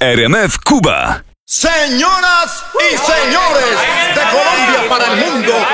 RMF Cuba. Señoras y señores, de Colombia para el mundo,